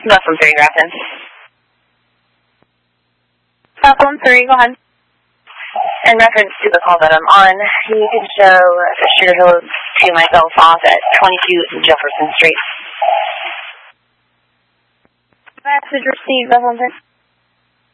Muslim 3, Grafton. Muslim 3, go ahead. In reference to the call that I'm on, you can show Sugar Hill to myself off at 22 Jefferson Street. Message received, Muslim 3.